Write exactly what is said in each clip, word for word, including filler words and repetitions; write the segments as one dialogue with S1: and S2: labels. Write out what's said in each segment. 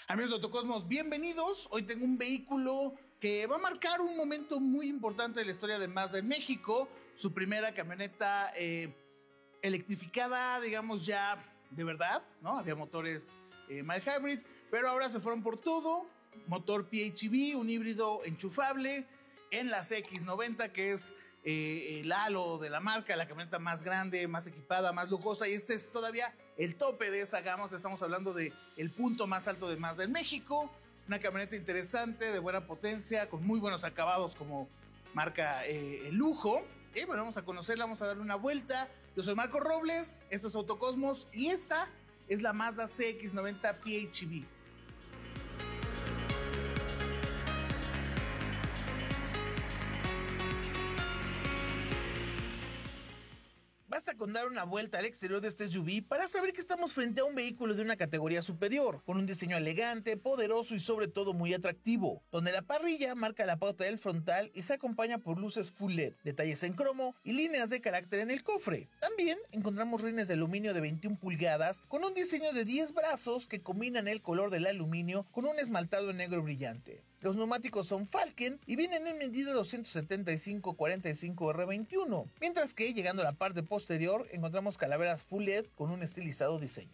S1: Amigos de Autocosmos, bienvenidos. Hoy tengo un vehículo que va a marcar un momento muy importante de la historia de Mazda en México. Su primera camioneta eh, electrificada, digamos ya de verdad, ¿no? Había motores eh, mild hybrid, pero ahora se fueron por todo. Motor P H E V, un híbrido enchufable en la C X noventa, que es eh, el halo de la marca, la camioneta más grande, más equipada, más lujosa, y este es todavía el tope de esa gama. Estamos hablando de el punto más alto de Mazda en México. Una camioneta interesante, de buena potencia, con muy buenos acabados como marca eh, el lujo. Y bueno, vamos a conocerla, vamos a darle una vuelta. Yo soy Marco Robles, esto es Autocosmos y esta es la Mazda C X noventa P H E V. Basta con dar una vuelta al exterior de este S U V para saber que estamos frente a un vehículo de una categoría superior, con un diseño elegante, poderoso y sobre todo muy atractivo, donde la parrilla marca la pauta del frontal y se acompaña por luces full L E D, detalles en cromo y líneas de carácter en el cofre. También encontramos rines de aluminio de veintiuna pulgadas con un diseño de diez brazos que combinan el color del aluminio con un esmaltado en negro brillante. Los neumáticos son Falken y vienen en medida doscientos setenta y cinco cuarenta y cinco R veintiuno, mientras que llegando a la parte posterior encontramos calaveras full L E D con un estilizado diseño.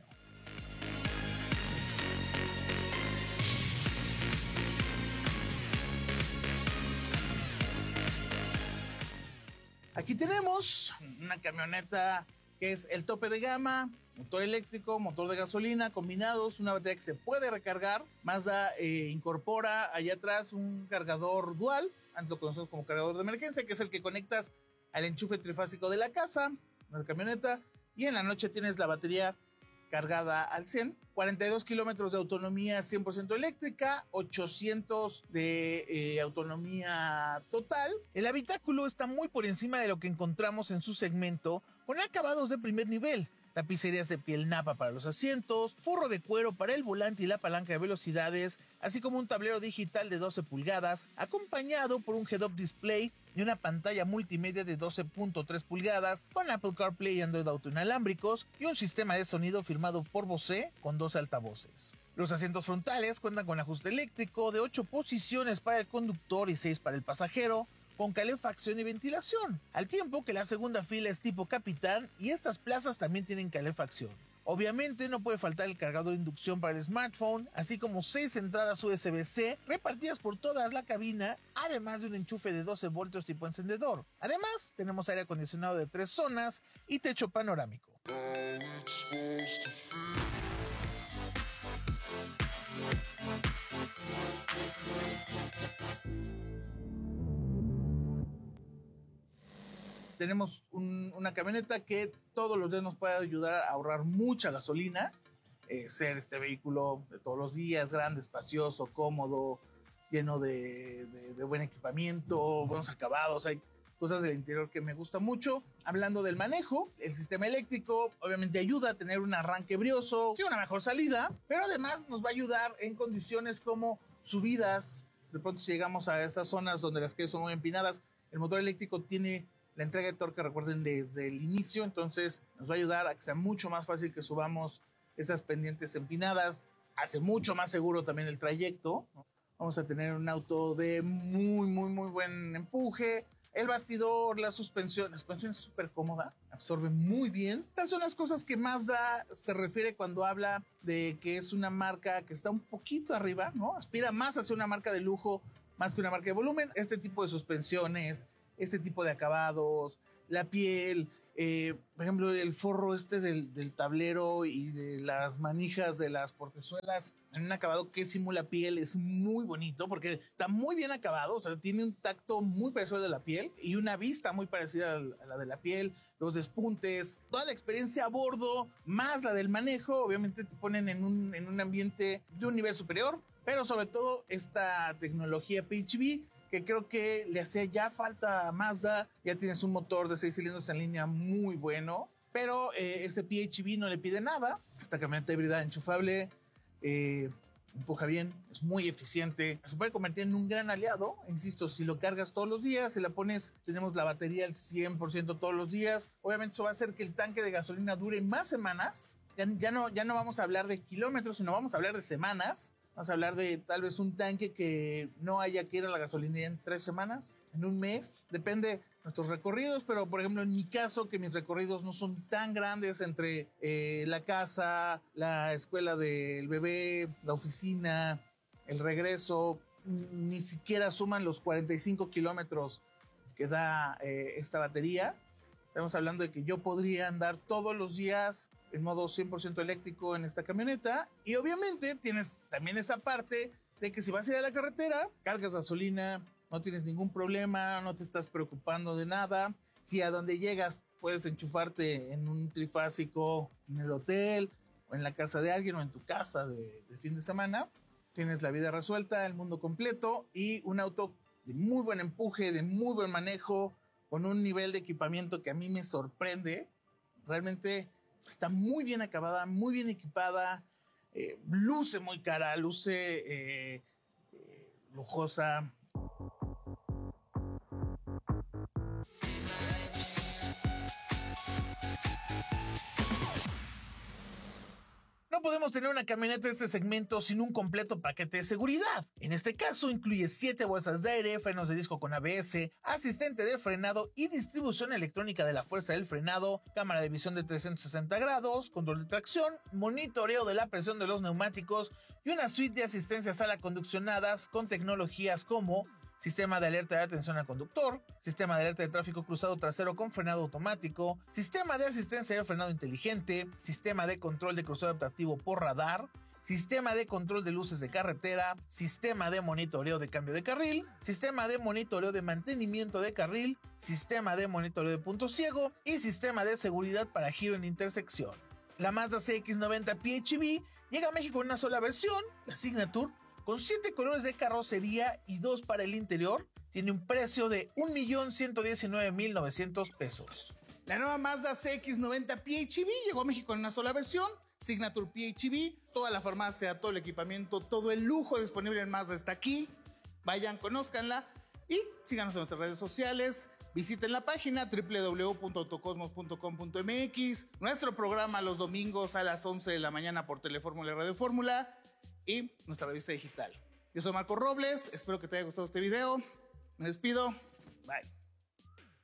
S1: Aquí tenemos una camioneta que es el tope de gama, motor eléctrico, motor de gasolina combinados, una batería que se puede recargar. Mazda eh, incorpora allá atrás un cargador dual, antes lo conocemos como cargador de emergencia, que es el que conectas al enchufe trifásico de la casa, de la camioneta, y en la noche tienes la batería cargada al cien. cuarenta y dos kilómetros de autonomía cien por ciento eléctrica, ochocientos de eh, autonomía total. El habitáculo está muy por encima de lo que encontramos en su segmento, con acabados de primer nivel. Tapicerías de piel napa para los asientos, forro de cuero para el volante y la palanca de velocidades, así como un tablero digital de doce pulgadas, acompañado por un head-up display y una pantalla multimedia de doce punto tres pulgadas con Apple CarPlay y Android Auto inalámbricos y un sistema de sonido firmado por Bose con doce altavoces. Los asientos frontales cuentan con ajuste eléctrico de ocho posiciones para el conductor y seis para el pasajero, con calefacción y ventilación, al tiempo que la segunda fila es tipo capitán y estas plazas también tienen calefacción. Obviamente no puede faltar el cargador de inducción para el smartphone, así como seis entradas U S B C repartidas por toda la cabina, además de un enchufe de doce voltios tipo encendedor. Además, tenemos aire acondicionado de tres zonas y techo panorámico. Tenemos un, una camioneta que todos los días nos puede ayudar a ahorrar mucha gasolina. Eh, ser este vehículo de todos los días, grande, espacioso, cómodo, lleno de, de, de buen equipamiento, buenos acabados. Hay cosas del interior que me gusta mucho. Hablando del manejo, el sistema eléctrico obviamente ayuda a tener un arranque brioso y una mejor salida, pero además nos va a ayudar en condiciones como subidas. De pronto, si llegamos a estas zonas donde las calles son muy empinadas, el motor eléctrico tiene la entrega de torque, recuerden, desde el inicio, entonces nos va a ayudar a que sea mucho más fácil que subamos estas pendientes empinadas. Hace mucho más seguro también el trayecto, ¿no? Vamos a tener un auto de muy, muy, muy buen empuje. El bastidor, la suspensión, la suspensión es súper cómoda, absorbe muy bien. Estas son las cosas que Mazda se refiere cuando habla de que es una marca que está un poquito arriba, ¿no? Aspira más hacia una marca de lujo, más que una marca de volumen. Este tipo de suspensiones, este tipo de acabados, la piel, eh, por ejemplo, el forro este del, del tablero y de las manijas de las portezuelas en un acabado que simula piel, es muy bonito porque está muy bien acabado, o sea, tiene un tacto muy parecido al de la piel y una vista muy parecida a la de la piel, los despuntes, toda la experiencia a bordo, más la del manejo, obviamente te ponen en un, en un ambiente de un nivel superior, pero sobre todo esta tecnología P H E V, que creo que le hacía ya falta a Mazda. Ya tienes un motor de seis cilindros en línea muy bueno, pero eh, este P H E V no le pide nada. Esta camioneta híbrida enchufable eh, empuja bien, es muy eficiente, se puede convertir en un gran aliado. Insisto, si lo cargas todos los días, si la pones, tenemos la batería al cien por ciento todos los días, obviamente eso va a hacer que el tanque de gasolina dure más semanas. Ya, ya, no, ya no vamos a hablar de kilómetros, sino vamos a hablar de semanas. Vamos a hablar de tal vez un tanque que no haya que ir a la gasolinera en tres semanas, en un mes. Depende de nuestros recorridos, pero por ejemplo en mi caso, que mis recorridos no son tan grandes entre eh, la casa, la escuela del bebé, la oficina, el regreso, ni siquiera suman los cuarenta y cinco kilómetros que da eh, esta batería. Estamos hablando de que yo podría andar todos los días en modo cien por ciento eléctrico en esta camioneta. Y obviamente tienes también esa parte de que si vas a ir a la carretera, cargas gasolina, no tienes ningún problema, no te estás preocupando de nada. Si a donde llegas puedes enchufarte en un trifásico, en el hotel, o en la casa de alguien, o en tu casa de, de fin de semana, tienes la vida resuelta, el mundo completo y un auto de muy buen empuje, de muy buen manejo, con un nivel de equipamiento que a mí me sorprende. Realmente está muy bien acabada, muy bien equipada, eh, luce muy cara, luce eh, eh, lujosa. No podemos tener una camioneta de este segmento sin un completo paquete de seguridad. En este caso incluye siete bolsas de aire, frenos de disco con A B S, asistente de frenado y distribución electrónica de la fuerza del frenado, cámara de visión de trescientos sesenta grados, control de tracción, monitoreo de la presión de los neumáticos y una suite de asistencias a la conduccionadas con tecnologías como sistema de alerta de atención al conductor, sistema de alerta de tráfico cruzado trasero con frenado automático, sistema de asistencia de frenado inteligente, sistema de control de cruzado adaptativo por radar, sistema de control de luces de carretera, sistema de monitoreo de cambio de carril, sistema de monitoreo de mantenimiento de carril, sistema de monitoreo de punto ciego y sistema de seguridad para giro en intersección. La Mazda C X noventa P H E V llega a México en una sola versión, la Signature, con siete colores de carrocería y dos para el interior. Tiene un precio de un millón ciento diecinueve mil novecientos pesos. La nueva Mazda C X noventa P H E V llegó a México en una sola versión, Signature P H E V. Toda la farmacia, todo el equipamiento, todo el lujo disponible en Mazda está aquí. Vayan, conózcanla y síganos en nuestras redes sociales. Visiten la página doble u doble u doble u punto autocosmos punto com punto m x. Nuestro programa los domingos a las once de la mañana por Telefórmula y Radio Fórmula. Y nuestra revista digital. Yo soy Marco Robles, espero que te haya gustado este video. Me despido. Bye.